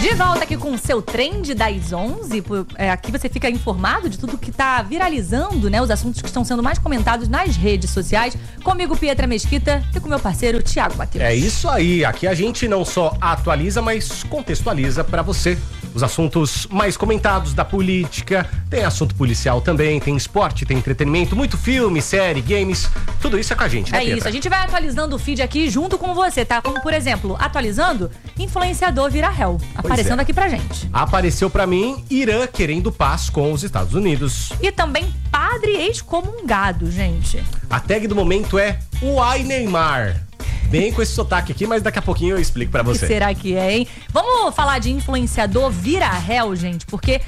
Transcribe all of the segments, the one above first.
De volta aqui com o seu Trend das 11. Aqui você fica informado de tudo que tá viralizando, né? Os assuntos que estão sendo mais comentados nas redes sociais. Comigo, Pietra Mesquita, e com meu parceiro, Thiago Matheus. É isso aí. Aqui a gente não só atualiza, mas contextualiza pra você os assuntos mais comentados da política. Tem assunto policial também, tem esporte, tem entretenimento, muito filme, série, games. Tudo isso é com a gente, né, É Pietra? isso, a gente vai atualizando o feed aqui junto com você, tá? Como, por exemplo, atualizando, influenciador vira réu. Aparecendo aqui pra gente. Apareceu pra mim Irã querendo paz com os Estados Unidos. E também padre excomungado, gente. A tag do momento é Uai Neymar. Bem com esse sotaque aqui, mas daqui a pouquinho eu explico pra O que você. será que é, hein? Vamos falar de influenciador vira réu, gente, porque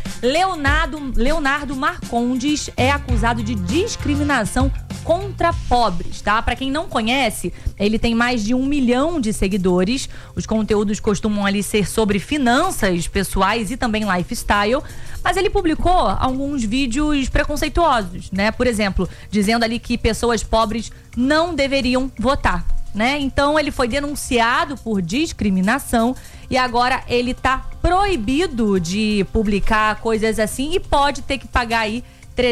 Leonardo Marcondes é acusado de discriminação contra pobres, tá? Pra quem não conhece, ele tem mais de 1 milhão de seguidores. Os conteúdos costumam ali ser sobre finanças pessoais e também lifestyle. Mas ele publicou alguns vídeos preconceituosos, né? Por exemplo, dizendo ali que pessoas pobres não deveriam votar, né? Então ele foi denunciado por discriminação e agora ele tá proibido de publicar coisas assim e pode ter que pagar aí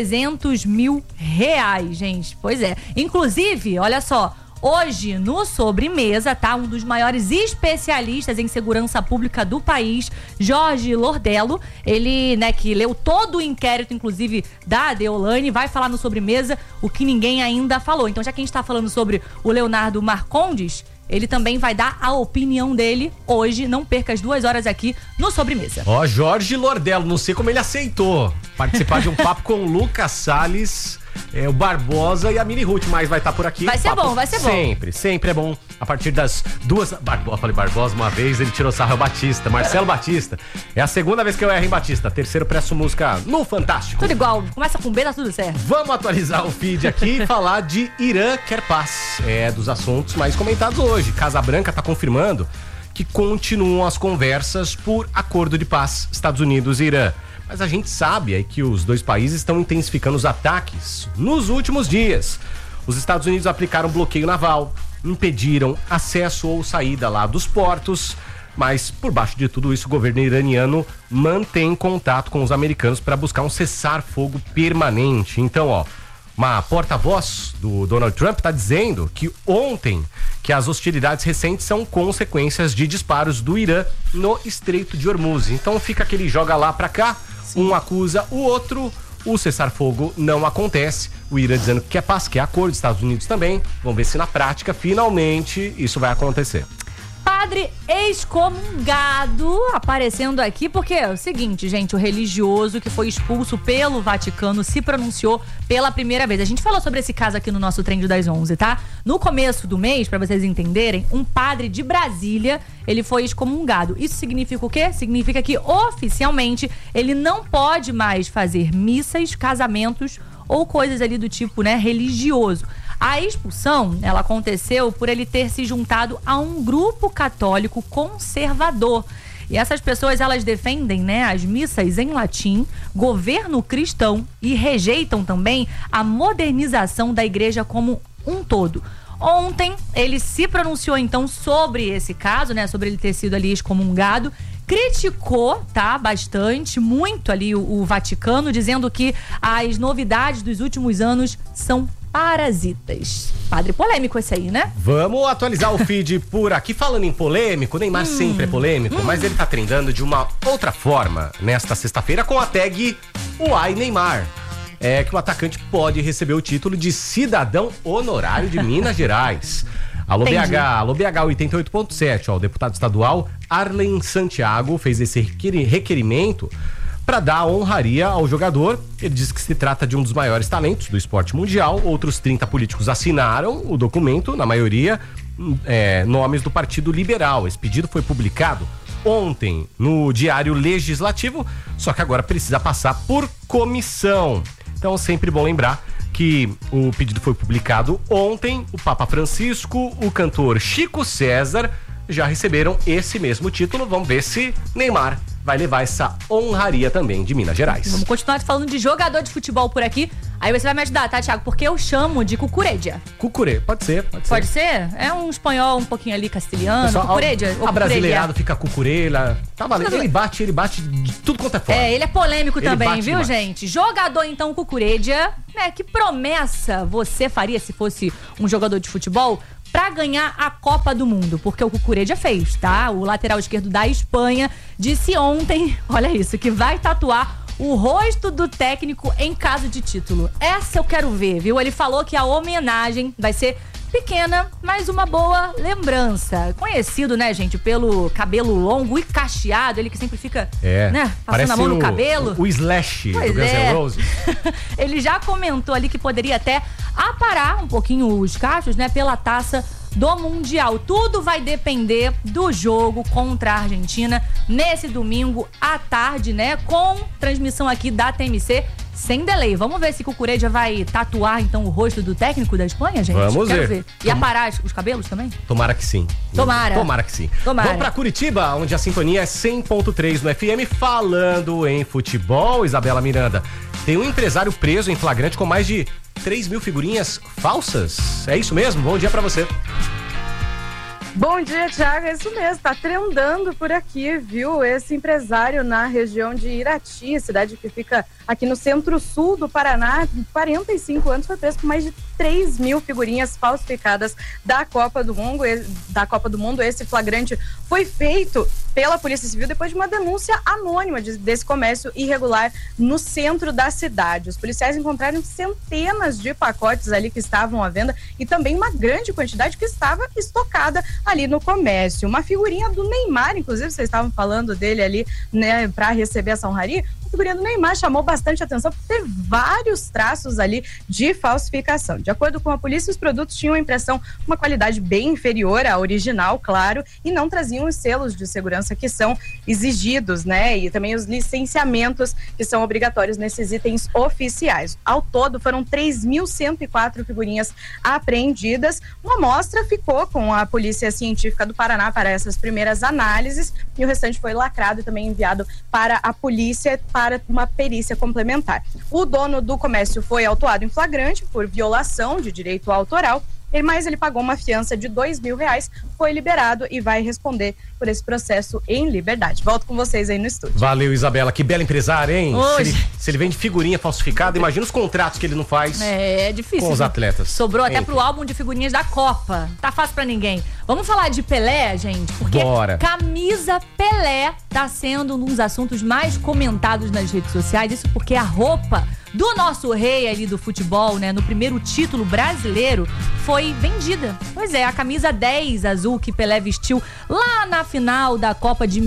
300 mil reais, gente. Pois é. Inclusive, olha só, hoje no Sobremesa, tá? Um dos maiores especialistas em segurança pública do país, Jorge Lordello, ele, né, que leu todo o inquérito, inclusive, da Deolane, vai falar no Sobremesa o que ninguém ainda falou. Então, já que a gente tá falando sobre o Leonardo Marcondes, ele também vai dar a opinião dele hoje. Não perca as 2 horas aqui no Sobremesa. Ó, Jorge Lordello, não sei como ele aceitou participar de um papo com o Lucas Salles, o Barbosa e a Mini Ruth, mas vai estar por aqui. Vai ser papo bom, vai ser bom. Sempre é bom. A partir das 2... Falei Barbosa uma vez, ele tirou sarro, é o Batista, Marcelo Batista. É a segunda vez que eu erro em Batista. Terceiro, presto música no Fantástico. Tudo igual, começa com B, tá tudo certo. Vamos atualizar o feed aqui e falar de Irã quer paz. É dos assuntos mais comentados hoje. Casa Branca tá confirmando que continuam as conversas por acordo de paz Estados Unidos e Irã. Mas a gente sabe aí que os dois países estão intensificando os ataques nos últimos dias. Os Estados Unidos aplicaram bloqueio naval, impediram acesso ou saída lá dos portos, mas por baixo de tudo isso o governo iraniano mantém contato com os americanos para buscar um cessar-fogo permanente. Então, ó, uma porta-voz do Donald Trump está dizendo que ontem que as hostilidades recentes são consequências de disparos do Irã no Estreito de Hormuz. Então fica aquele joga lá pra cá, um acusa o outro, o cessar-fogo não acontece. O Irã dizendo que quer paz, quer acordo, Estados Unidos também. Vamos ver se na prática, finalmente, isso vai acontecer. Padre excomungado aparecendo aqui, porque é o seguinte, gente, o religioso que foi expulso pelo Vaticano se pronunciou pela primeira vez. A gente falou sobre esse caso aqui no nosso Trend das 11, tá? No começo do mês, pra vocês entenderem, um padre de Brasília, ele foi excomungado. Isso significa o quê? Significa que oficialmente ele não pode mais fazer missas, casamentos ou coisas ali do tipo, né, religioso. A expulsão, ela aconteceu por ele ter se juntado a um grupo católico conservador. E essas pessoas, elas defendem, né, as missas em latim, governo cristão e rejeitam também a modernização da igreja como um todo. Ontem, ele se pronunciou, então, sobre esse caso, né, sobre ele ter sido ali excomungado, criticou, tá, bastante, muito ali o Vaticano, dizendo que as novidades dos últimos anos são parasitas. Padre polêmico esse aí, né? Vamos atualizar o feed por aqui. Falando em polêmico, o Neymar sempre é polêmico, mas ele tá trendando de uma outra forma nesta sexta-feira com a tag Uai Neymar. É que o atacante pode receber o título de cidadão honorário de Minas Gerais. Alô Entendi. BH, alô BH 88.7, ó, o deputado estadual Arlen Santiago fez esse requerimento para dar honraria ao jogador. Ele diz que se trata de um dos maiores talentos do esporte mundial. Outros 30 políticos assinaram o documento, na maioria nomes do Partido Liberal. Esse pedido foi publicado ontem no Diário Legislativo, só que agora precisa passar por comissão. Então, sempre bom lembrar que o pedido foi publicado ontem. O Papa Francisco, o cantor Chico César já receberam esse mesmo título. Vamos ver se Neymar vai levar essa honraria também de Minas Gerais. Vamos continuar falando de jogador de futebol por aqui. Aí você vai me ajudar, tá, Thiago? Porque eu chamo de cucuredia. Cucurê, pode ser. Pode ser? É um espanhol um pouquinho ali castelhano, cucuredia. A brasileirado fica cucurela. Tá valendo. Ele bate de tudo quanto é forma. Ele é polêmico Ele também, bate viu, demais. gente? Jogador, então, cucuredia, né? Que promessa você faria se fosse um jogador de futebol pra ganhar a Copa do Mundo? Porque o Cucuredia fez, tá? O lateral esquerdo da Espanha disse ontem, olha isso, que vai tatuar o rosto do técnico em caso de título. Essa eu quero ver, viu? Ele falou que a homenagem vai ser pequena, mas uma boa lembrança. Conhecido, né, gente, pelo cabelo longo e cacheado, ele que sempre fica, né, passando a mão no cabelo. O Slash Pois do Guns N' Roses. Ele já comentou ali que poderia até aparar um pouquinho os cachos, né, pela taça do Mundial. Tudo vai depender do jogo contra a Argentina nesse domingo à tarde, né, com transmissão aqui da TMC sem delay. Vamos ver se Cucuredia vai tatuar, então, o rosto do técnico da Espanha, gente? Vamos ver. E aparar os cabelos também? Tomara que sim. Tomara que sim. Tomara. Vamos pra Curitiba, onde a sintonia é 100.3 no FM. Falando em futebol, Isabela Miranda, tem um empresário preso em flagrante com mais de 3 mil figurinhas falsas. É isso mesmo? Bom dia pra você. Bom dia, Thiago. É isso mesmo, tá trendando por aqui, viu? Esse empresário na região de Irati, cidade que fica aqui no centro-sul do Paraná, 45 anos, foi preso com mais de 3 mil figurinhas falsificadas da Copa do Mundo. Esse flagrante foi feito pela Polícia Civil depois de uma denúncia anônima desse comércio irregular no centro da cidade. Os policiais encontraram centenas de pacotes ali que estavam à venda e também uma grande quantidade que estava estocada ali no comércio. Uma figurinha do Neymar, inclusive, vocês estavam falando dele ali, né, para receber essa honraria. A figurinha do Neymar chamou bastante atenção por ter vários traços ali de falsificação. De acordo com a polícia, os produtos tinham impressão uma qualidade bem inferior à original, claro, e não traziam os selos de segurança que são exigidos, né? E também os licenciamentos que são obrigatórios nesses itens oficiais. Ao todo, foram 3.104 figurinhas apreendidas. Uma amostra ficou com a Polícia Científica do Paraná para essas primeiras análises e o restante foi lacrado e também enviado para a polícia para uma perícia complementar. O dono do comércio foi autuado em flagrante por violação de direito autoral, mas ele pagou uma fiança de R$2.000, foi liberado e vai responder por esse processo em liberdade. Volto com vocês aí no estúdio. Valeu, Isabela. Que bela empresária, hein? Se ele vende figurinha falsificada, imagina os contratos que ele não faz. É difícil. Com os atletas. Sobrou até pro álbum de figurinhas da Copa. Tá fácil pra ninguém. Vamos falar de Pelé, gente? Porque Bora. Camisa Pelé tá sendo um dos assuntos mais comentados nas redes sociais. Isso porque a roupa do nosso rei ali do futebol, né, no primeiro título brasileiro, foi vendida. Pois é, a camisa 10 azul que Pelé vestiu lá na final da Copa de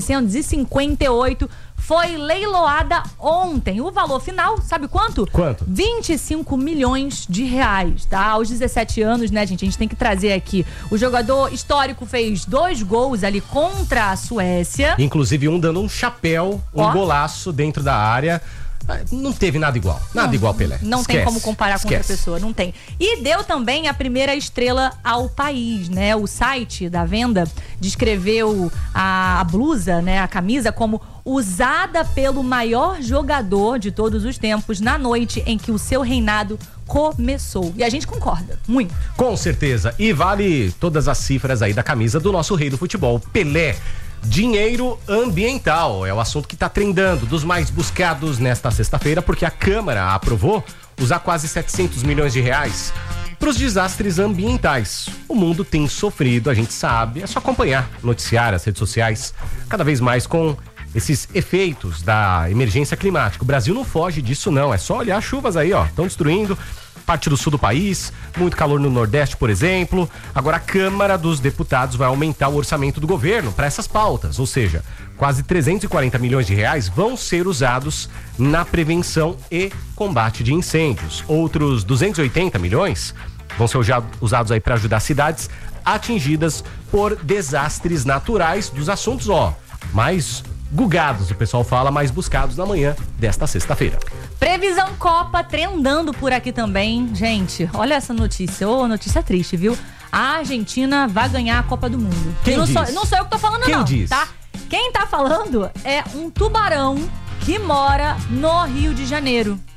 1958 foi leiloada ontem. O valor final, sabe quanto? Quanto? 25 milhões de reais, tá? Aos 17 anos, né, gente? A gente tem que trazer aqui. O jogador histórico fez 2 gols ali contra a Suécia. Inclusive um dando um chapéu, um golaço dentro da área. Não teve nada igual. Nada igual Pelé. Não tem como comparar com outra pessoa, não tem. E deu também a primeira estrela ao país, né? O site da venda descreveu a blusa, né? A camisa como usada pelo maior jogador de todos os tempos na noite em que o seu reinado começou. E a gente concorda, muito. Com certeza. E vale todas as cifras aí da camisa do nosso rei do futebol, Pelé. Dinheiro ambiental é o assunto que está trendando, dos mais buscados nesta sexta-feira, porque a Câmara aprovou usar quase 700 milhões de reais para os desastres ambientais. O mundo tem sofrido, a gente sabe, é só acompanhar noticiário, as redes sociais, cada vez mais com esses efeitos da emergência climática. O Brasil não foge disso não, é só olhar as chuvas aí, ó, estão destruindo parte do sul do país, muito calor no Nordeste, por exemplo. Agora a Câmara dos Deputados vai aumentar o orçamento do governo para essas pautas, ou seja, quase 340 milhões de reais vão ser usados na prevenção e combate de incêndios. Outros 280 milhões vão ser usados aí para ajudar cidades atingidas por desastres naturais, dos assuntos, ó, mais gugados, o pessoal fala, mais buscados na manhã desta sexta-feira. Previsão Copa trendando por aqui também. Gente, olha essa notícia. Ô, notícia triste, viu? A Argentina vai ganhar a Copa do Mundo. Quem não diz? Não sou eu que tô falando, Quem não, diz? tá? Quem tá falando é um tubarão que mora no Rio de Janeiro.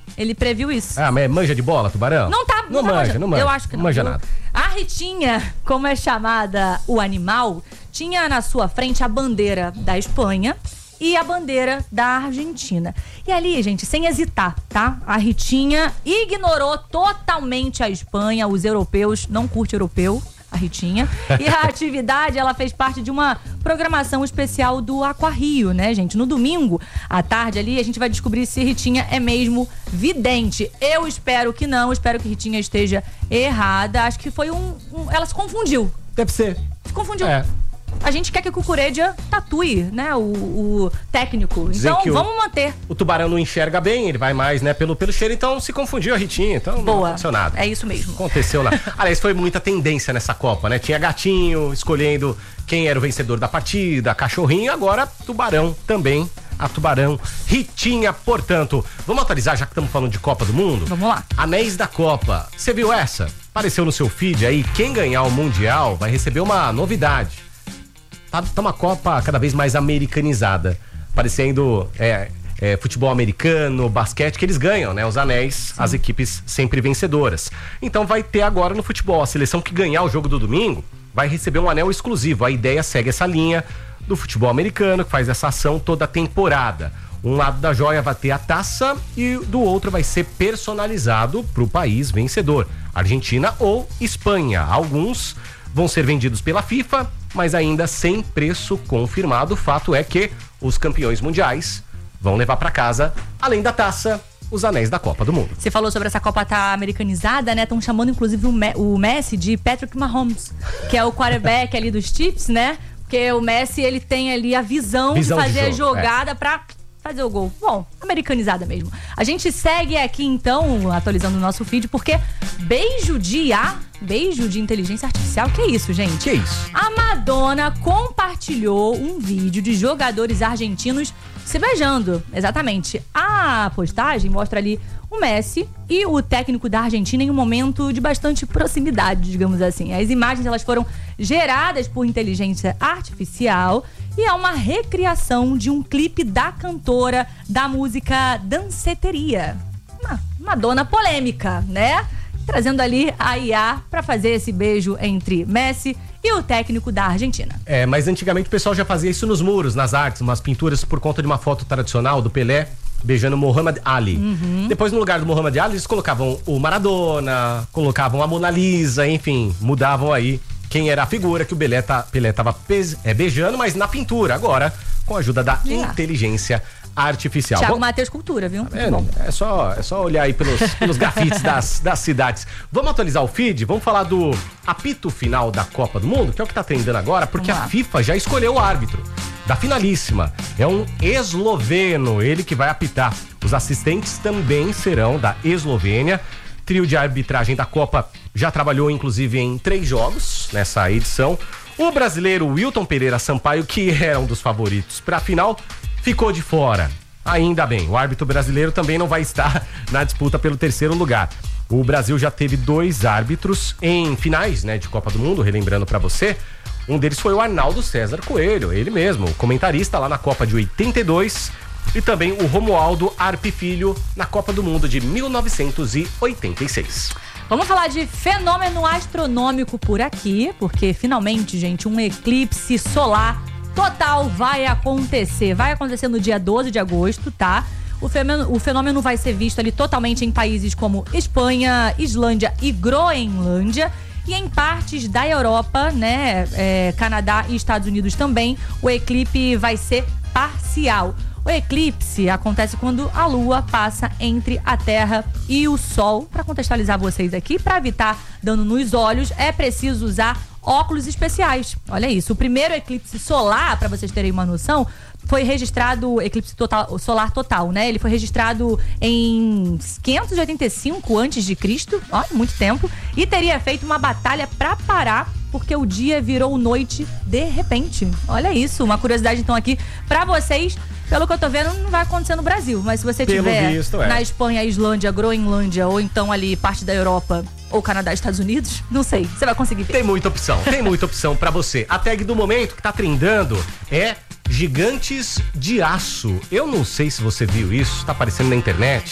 Ele previu isso. Ah, mas manja de bola, Tubarão? Não tá, Não manja. Eu acho que não. Manja nada. A Ritinha, como é chamada o animal, tinha na sua frente a bandeira da Espanha e a bandeira da Argentina. E ali, gente, sem hesitar, tá? A Ritinha ignorou totalmente a Espanha, os europeus, não curte europeu, a Ritinha. E a atividade, ela fez parte de uma programação especial do Aquarrio, né, gente? No domingo, à tarde ali, a gente vai descobrir se Ritinha é mesmo vidente. Eu espero que não, espero que Ritinha esteja errada. Acho que foi ela se confundiu. Deve ser. Se confundiu. A gente quer que o Cucurella tatue, né, o técnico. Então, vamos manter. O Tubarão não enxerga bem, ele vai mais, né, pelo cheiro, então se confundiu a Ritinha, então não aconteceu nada. É isso mesmo. Aconteceu lá. Aliás, foi muita tendência nessa Copa, né? Tinha gatinho escolhendo quem era o vencedor da partida, cachorrinho, agora Tubarão também. A Tubarão, Ritinha, portanto. Vamos atualizar, já que estamos falando de Copa do Mundo? Vamos lá. Anéis da Copa. Você viu essa? Apareceu no seu feed aí. Quem ganhar o Mundial vai receber uma novidade. Tá uma Copa cada vez mais americanizada, parecendo futebol americano, basquete, que eles ganham, né? Os anéis, sim, as equipes sempre vencedoras. Então vai ter agora no futebol, a seleção que ganhar o jogo do domingo vai receber um anel exclusivo. A ideia segue essa linha do futebol americano, que faz essa ação toda a temporada. Um lado da joia vai ter a taça e do outro vai ser personalizado pro país vencedor, Argentina ou Espanha. Alguns vão ser vendidos pela FIFA, mas ainda sem preço confirmado. O fato é que os campeões mundiais vão levar para casa, além da taça, os anéis da Copa do Mundo. Você falou sobre essa Copa tá americanizada, né? Estão chamando inclusive o Messi de Patrick Mahomes, que é o quarterback ali dos Chiefs, né? Porque o Messi, ele tem ali a visão de fazer a jogada pra fazer o gol. Bom, americanizada mesmo. A gente segue aqui então, atualizando o nosso feed, porque beijo de inteligência artificial, que é isso, gente? Que isso? A Madonna compartilhou um vídeo de jogadores argentinos se beijando, exatamente. A postagem mostra ali o Messi e o técnico da Argentina em um momento de bastante proximidade, digamos assim. As imagens, elas foram geradas por inteligência artificial e é uma recriação de um clipe da cantora da música Danceteria. Uma Madonna polêmica, né? Trazendo ali a IA pra fazer esse beijo entre Messi e o técnico da Argentina. Mas antigamente o pessoal já fazia isso nos muros, nas artes, umas pinturas por conta de uma foto tradicional do Pelé beijando Muhammad Ali. Depois, no lugar do Muhammad Ali, eles colocavam o Maradona, colocavam a Mona Lisa, enfim, mudavam aí quem era a figura que o Pelé tava beijando, mas na pintura. Agora, com a ajuda da inteligência artificial. Thiago Matheus Cultura, viu? É só olhar aí pelos grafites das cidades. Vamos atualizar o feed? Vamos falar do apito final da Copa do Mundo, que é o que tá trendando agora, porque a FIFA já escolheu o árbitro da finalíssima. É um esloveno, ele que vai apitar. Os assistentes também serão da Eslovênia. Trio de arbitragem da Copa já trabalhou, inclusive, em 3 jogos nessa edição. O brasileiro Wilton Pereira Sampaio, que era um dos favoritos para a final, ficou de fora. Ainda bem, o árbitro brasileiro também não vai estar na disputa pelo 3º lugar. O Brasil já teve 2 árbitros em finais, né, de Copa do Mundo, relembrando para você. Um deles foi o Arnaldo César Coelho, ele mesmo, comentarista lá na Copa de 82, e também o Romualdo Arpe Filho na Copa do Mundo de 1986. Vamos falar de fenômeno astronômico por aqui, porque finalmente, gente, um eclipse solar total vai acontecer. Vai acontecer no dia 12 de agosto, tá? O fenômeno vai ser visto ali totalmente em países como Espanha, Islândia e Groenlândia. E em partes da Europa, né, Canadá e Estados Unidos também, o eclipse vai ser parcial. O eclipse acontece quando a Lua passa entre a Terra e o Sol. Para contextualizar vocês aqui, para evitar dano nos olhos, é preciso usar óculos especiais. Olha isso, o primeiro eclipse solar, para vocês terem uma noção, foi registrado, eclipse solar total, né? Ele foi registrado em 585 a.C., ó, muito tempo, e teria feito uma batalha para parar, porque o dia virou noite de repente. Olha isso, uma curiosidade então aqui para vocês. Pelo que eu tô vendo, não vai acontecer no Brasil, mas se você tiver na Espanha, Islândia, Groenlândia, ou então ali parte da Europa, ou Canadá, Estados Unidos, não sei, você vai conseguir ver. Tem muita opção pra você. A tag do momento que tá trendando é gigantes de aço. Eu não sei se você viu isso, tá aparecendo na internet.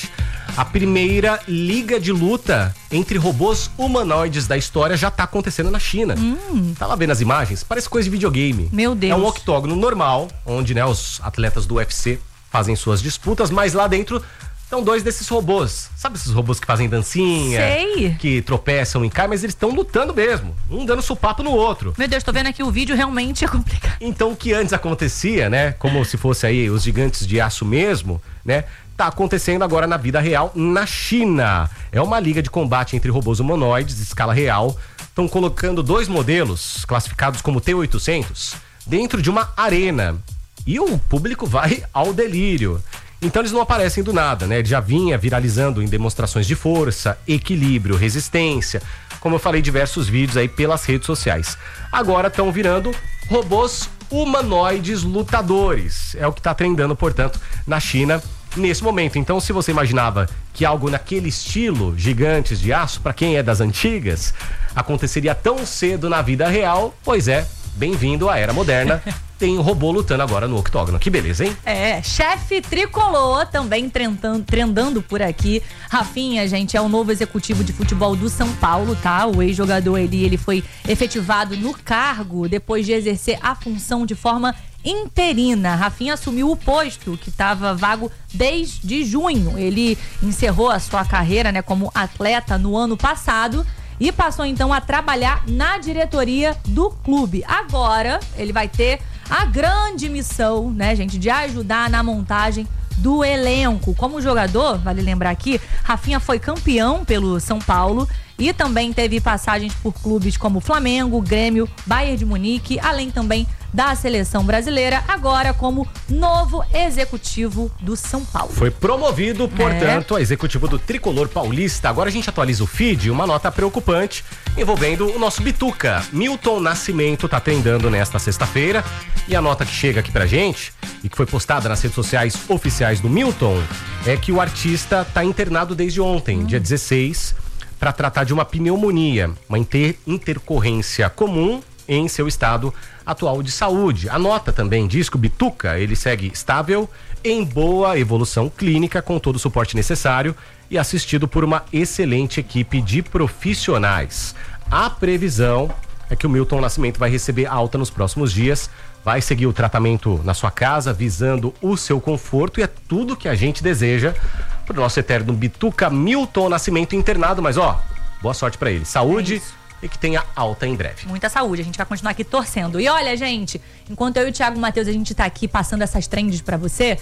A primeira liga de luta entre robôs humanoides da história já tá acontecendo na China. Tá lá vendo as imagens? Parece coisa de videogame. Meu Deus. É um octógono normal, onde, né, os atletas do UFC fazem suas disputas, mas lá dentro estão 2 desses robôs. Sabe esses robôs que fazem dancinha? Sei. Que tropeçam e caem, mas eles estão lutando mesmo. Um dando sopapo no outro. Meu Deus, tô vendo aqui o vídeo, realmente é complicado. Então o que antes acontecia, né? Como se fosse aí os gigantes de aço mesmo, né? Tá acontecendo agora na vida real na China. É uma liga de combate entre robôs humanoides de escala real. Estão colocando 2 modelos, classificados como T-800, dentro de uma arena. E o público vai ao delírio. Então eles não aparecem do nada, né? Ele já vinha viralizando em demonstrações de força, equilíbrio, resistência. Como eu falei, diversos vídeos aí pelas redes sociais. Agora estão virando robôs humanoides lutadores. É o que tá trendando, portanto, na China nesse momento. Então, se você imaginava que algo naquele estilo, gigantes de aço, para quem é das antigas, aconteceria tão cedo na vida real, pois é, bem-vindo à era moderna. Tem um robô lutando agora no octógono. Que beleza, hein? Chefe tricolor também trendando por aqui. Rafinha, gente, é o novo executivo de futebol do São Paulo, tá? O ex-jogador ele foi efetivado no cargo depois de exercer a função de forma interina. Rafinha assumiu o posto que estava vago desde junho. Ele encerrou a sua carreira, né, como atleta no ano passado e passou então a trabalhar na diretoria do clube. Agora ele vai ter a grande missão, né, gente, de ajudar na montagem do elenco. Como jogador, vale lembrar aqui, Rafinha foi campeão pelo São Paulo e também teve passagens por clubes como Flamengo, Grêmio, Bayern de Munique, além também da seleção brasileira, agora como novo executivo do São Paulo. Foi promovido, portanto, a executivo do Tricolor Paulista. Agora a gente atualiza o feed, uma nota preocupante envolvendo o nosso Bituca. Milton Nascimento tá trendando nesta sexta-feira e a nota que chega aqui pra gente e que foi postada nas redes sociais oficiais do Milton é que o artista tá internado desde ontem, dia 16, para tratar de uma pneumonia, uma intercorrência comum em seu estado atual de saúde. A nota também diz que o Bituca, ele segue estável, em boa evolução clínica, com todo o suporte necessário e assistido por uma excelente equipe de profissionais. A previsão é que o Milton Nascimento vai receber alta nos próximos dias, vai seguir o tratamento na sua casa, visando o seu conforto, e é tudo que a gente deseja pro nosso eterno Bituca Milton Nascimento internado, mas boa sorte para ele. Saúde e que tenha alta em breve. Muita saúde, a gente vai continuar aqui torcendo. E olha, gente, enquanto eu e o Thiago Matheus a gente tá aqui passando essas trends pra você,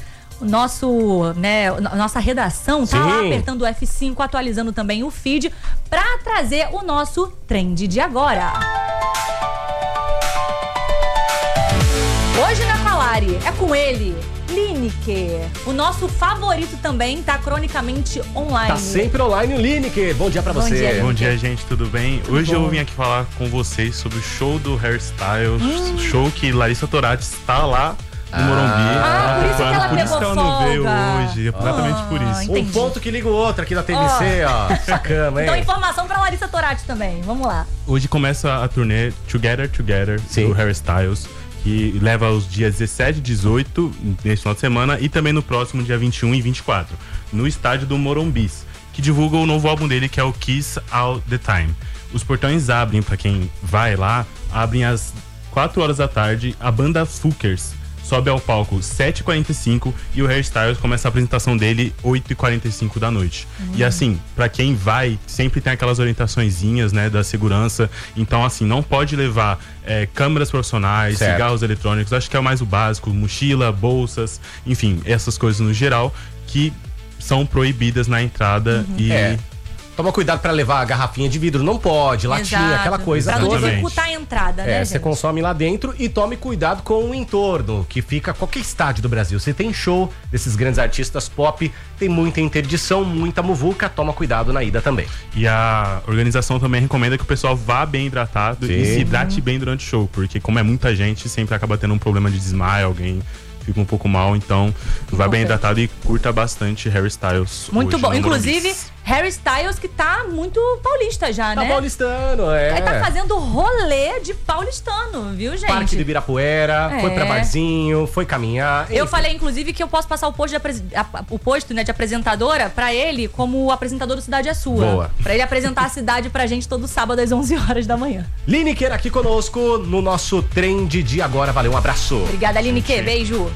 nossa redação tá lá apertando o F5, atualizando também o feed pra trazer o nosso trend de agora. Hoje na Falari é com ele, Lineker. O nosso favorito também tá cronicamente online. Tá sempre online o Lineker. Bom dia pra você. Bom dia, gente, tudo bem? Hoje eu vim aqui falar com vocês sobre o show do Harry Styles, show que Larissa Toratti está lá no Morumbi. Por isso que ela não veio hoje, exatamente por isso. Entendi. Um ponto que liga o outro aqui da TVC, sacana, hein? Então informação pra Larissa Toratti também, vamos lá. Hoje começa a turnê Together do Harry Styles, que leva os dias 17 e 18 nesse final de semana e também no próximo dia 21 e 24, no estádio do Morumbi, que divulga o novo álbum dele, que é o Kiss All The Time. Os portões abrem, pra quem vai lá, abrem às 4 horas da tarde, a banda Fookers sobe ao palco 7h45 e o Harry Styles começa a apresentação dele 8h45 da noite. E assim, pra quem vai, sempre tem aquelas orientaçõezinhas, né, da segurança. Então assim, não pode levar câmeras profissionais, cigarros eletrônicos, acho que é o mais o básico, mochila, bolsas, enfim, essas coisas no geral que são proibidas na entrada Toma cuidado pra levar a garrafinha de vidro, não pode, latinha, aquela coisa toda. Pra não toda. dificultar a entrada, né, você consome lá dentro e tome cuidado com o entorno, que fica qualquer estádio do Brasil. Você tem show desses grandes artistas pop, tem muita interdição, muita muvuca, toma cuidado na ida também. E a organização também recomenda que o pessoal vá bem hidratado e se hidrate bem durante o show, porque como é muita gente, sempre acaba tendo um problema de desmaio, alguém fica um pouco mal, então vá bem hidratado e curta bastante Harry Styles. Muito bom, inclusive Harry Styles, que tá muito paulista já, né? Tá paulistano, Ele tá fazendo rolê de paulistano, viu, gente? Parque do Ibirapuera, foi pra barzinho, foi caminhar. Eu falei, inclusive, que eu posso passar o posto de apresentadora pra ele como apresentador do Cidade é Sua. Boa. Pra ele apresentar a cidade pra gente todo sábado às 11 horas da manhã. Lineker aqui conosco no nosso Trend de agora. Valeu, um abraço. Obrigada, Lineker. Beijo.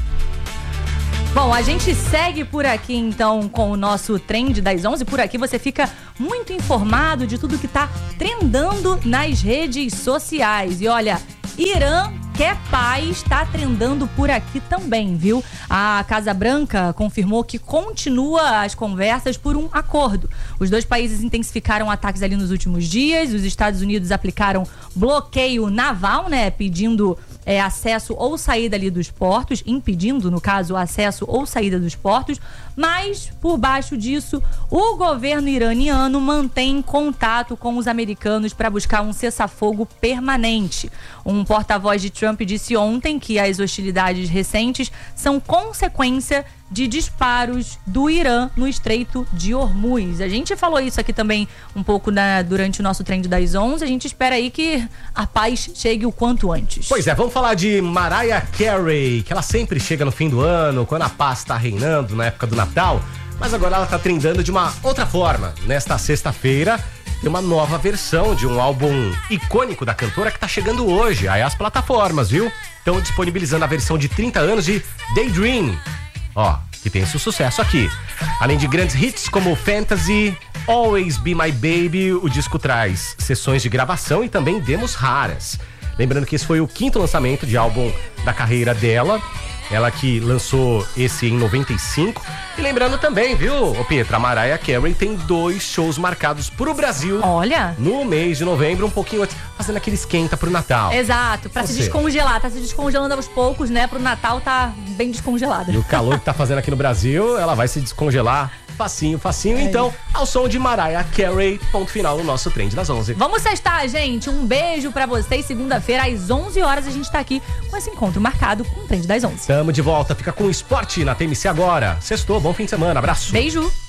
Bom, a gente segue por aqui então com o nosso Trend das 11. Por aqui você fica muito informado de tudo que tá trendando nas redes sociais. E olha, Irã quer paz, tá trendando por aqui também, viu? A Casa Branca confirmou que continua as conversas por um acordo. Os dois países intensificaram ataques ali nos últimos dias. Os Estados Unidos aplicaram bloqueio naval, né? Pedindo acesso ou saída ali dos portos, impedindo, no caso, o acesso ou saída dos portos, mas por baixo disso, o governo iraniano mantém contato com os americanos para buscar um cessar-fogo permanente. Um porta-voz de Trump disse ontem que as hostilidades recentes são consequência de disparos do Irã no Estreito de Hormuz. A gente falou isso aqui também um pouco durante o nosso Trend das 11. A gente espera aí que a paz chegue o quanto antes. Pois é, vamos falar de Mariah Carey, que ela sempre chega no fim do ano, quando a paz está reinando, na época do Natal. Mas agora ela está trendando de uma outra forma. Nesta sexta-feira, tem uma nova versão de um álbum icônico da cantora que está chegando hoje. Aí as plataformas, viu? Estão disponibilizando a versão de 30 anos de Daydream. Ó, que tem seu sucesso aqui. Além de grandes hits como Fantasy, Always Be My Baby, o disco traz sessões de gravação e também demos raras. Lembrando que esse foi o 5º lançamento de álbum da carreira dela. Ela que lançou esse em 95. E lembrando também, viu, Pietra, a Mariah Carey tem 2 shows marcados pro Brasil. Olha! No mês de novembro, um pouquinho antes, fazendo aquele esquenta pro Natal. Exato, pra se descongelar. Tá se descongelando aos poucos, né? Pro Natal tá bem descongelada. E o calor que tá fazendo aqui no Brasil, ela vai se descongelar facinho, facinho. Então, ao som de Mariah Carey, ponto final no nosso Trend das 11. Vamos sextar, gente. Um beijo pra vocês. Segunda-feira, às 11 horas, a gente tá aqui com esse encontro marcado com o Trend das 11. Tamo de volta. Fica com o esporte na TMC agora. Sextou, bom fim de semana. Abraço. Beijo.